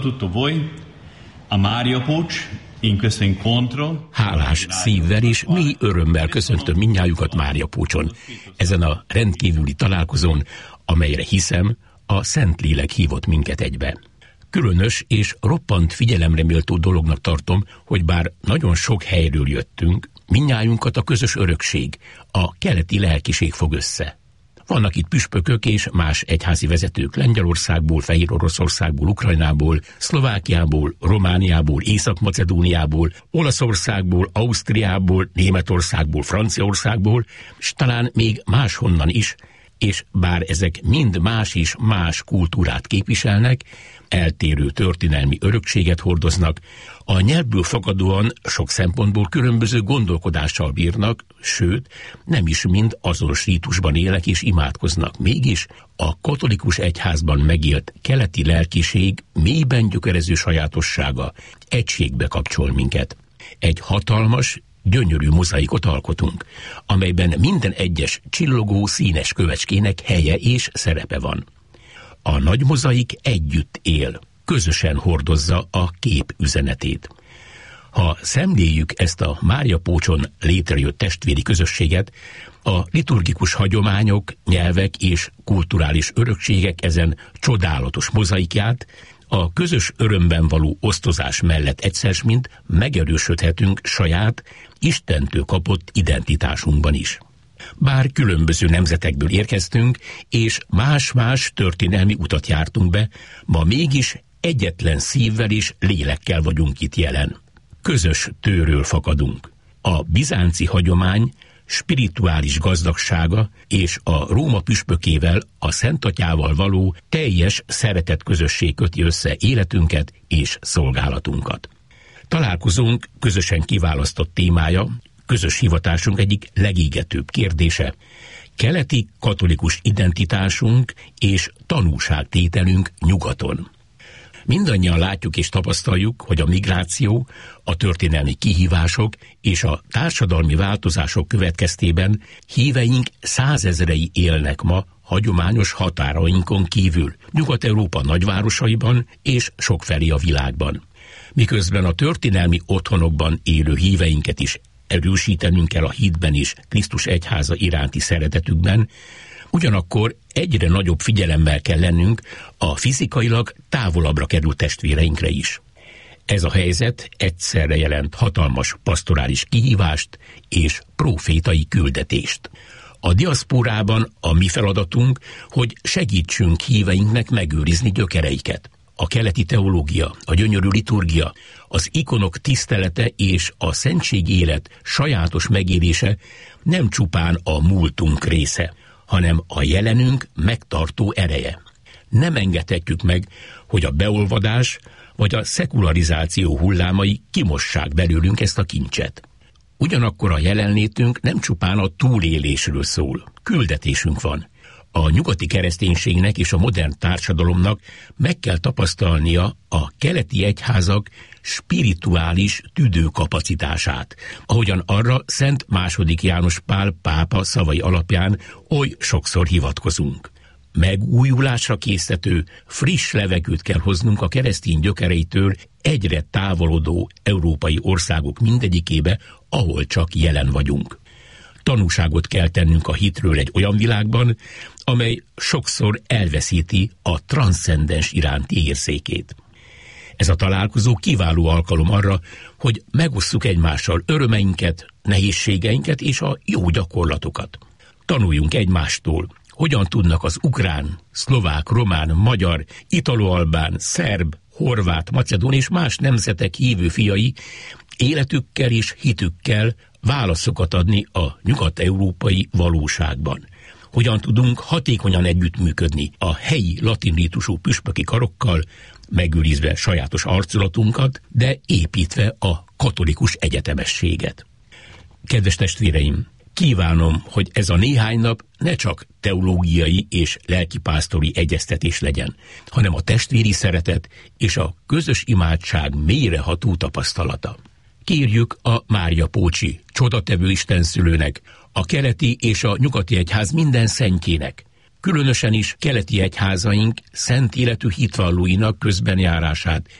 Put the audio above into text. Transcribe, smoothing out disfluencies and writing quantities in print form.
Hálás szívvel és mély örömmel köszöntöm mindnyájukat Máriapócson, ezen a rendkívüli találkozón, amelyre hiszem, a Szentlélek hívott minket egybe. Különös és roppant figyelemre méltó dolognak tartom, hogy bár nagyon sok helyről jöttünk, mindnyájunkat a közös örökség, a keleti lelkiség fog össze. Vannak itt püspökök és más egyházi vezetők Lengyelországból, Fehéroroszországból, Ukrajnából, Szlovákiából, Romániából, Észak-Macedóniából, Olaszországból, Ausztriából, Németországból, Franciaországból, és talán még máshonnan is, és bár ezek mind más és más kultúrát képviselnek, eltérő történelmi örökséget hordoznak, a nyelvből fakadóan sok szempontból különböző gondolkodással bírnak, sőt, nem is mind azonos rítusban élnek és imádkoznak. Mégis a katolikus egyházban megélt keleti lelkiség mélyben gyökerező sajátossága egységbe kapcsol minket. Egy hatalmas, gyönyörű mozaikot alkotunk, amelyben minden egyes csillogó színes kövecskének helye és szerepe van. A nagy mozaik együtt él, közösen hordozza a kép üzenetét. Ha szemléljük ezt a Máriapócson létrejött testvéri közösséget, a liturgikus hagyományok, nyelvek és kulturális örökségek ezen csodálatos mozaikját, a közös örömben való osztozás mellett egyszer-mint megerősödhetünk saját, Istentől kapott identitásunkban is. Bár különböző nemzetekből érkeztünk, és más-más történelmi utat jártunk be, ma mégis egyetlen szívvel és lélekkel vagyunk itt jelen. Közös tőről fakadunk. A bizánci hagyomány spirituális gazdagsága és a Róma püspökével, a Szent Atyával való teljes szeretet közösség köti össze életünket és szolgálatunkat. Találkozunk közösen kiválasztott témája, közös hivatásunk egyik legégetőbb kérdése, keleti katolikus identitásunk és tanúságtételünk nyugaton. Mindannyian látjuk és tapasztaljuk, hogy a migráció, a történelmi kihívások és a társadalmi változások következtében híveink százezrei élnek ma hagyományos határainkon kívül, Nyugat-Európa nagyvárosaiban és sokfelé a világban. Miközben a történelmi otthonokban élő híveinket is erősítenünk kell a hitben és Krisztus egyháza iránti szeretetükben, ugyanakkor egyre nagyobb figyelemmel kell lennünk a fizikailag távolabbra került testvéreinkre is. Ez a helyzet egyszerre jelent hatalmas pastorális kihívást és profétai küldetést. A diaszpórában a mi feladatunk, hogy segítsünk híveinknek megőrizni gyökereiket. A keleti teológia, a gyönyörű liturgia, az ikonok tisztelete és a szentségi élet sajátos megélése nem csupán a múltunk része, hanem a jelenünk megtartó ereje. Nem engedhetjük meg, hogy a beolvadás vagy a szekularizáció hullámai kimossák belőlünk ezt a kincset. Ugyanakkor a jelenlétünk nem csupán a túlélésről szól, küldetésünk van. A nyugati kereszténységnek és a modern társadalomnak meg kell tapasztalnia a keleti egyházak spirituális tüdőkapacitását, ahogyan arra Szent II. János Pál pápa szavai alapján oly sokszor hivatkozunk. Megújulásra késztető, friss levegőt kell hoznunk a keresztény gyökereitől egyre távolodó európai országok mindegyikébe, ahol csak jelen vagyunk. Tanúságot kell tennünk a hitről egy olyan világban, amely sokszor elveszíti a transzcendens iránti érzékét. Ez a találkozó kiváló alkalom arra, hogy megosszuk egymással örömeinket, nehézségeinket és a jó gyakorlatokat. Tanuljunk egymástól, hogyan tudnak az ukrán, szlovák, román, magyar, italo-albán, szerb, horvát, macedón és más nemzetek hívő fiai életükkel és hitükkel válaszokat adni a nyugat-európai valóságban. Hogyan tudunk hatékonyan együttműködni a helyi latin rítusú püspöki karokkal, megőrizve sajátos arculatunkat, de építve a katolikus egyetemességet. Kedves testvéreim, kívánom, hogy ez a néhány nap ne csak teológiai és lelkipásztori egyeztetés legyen, hanem a testvéri szeretet és a közös imádság mélyreható tapasztalata. Kérjük a Máriapócsi csodatevő istenszülőnek, a keleti és a nyugati egyház minden szentjének, különösen is keleti egyházaink szent életű hitvallóinak közbenjárását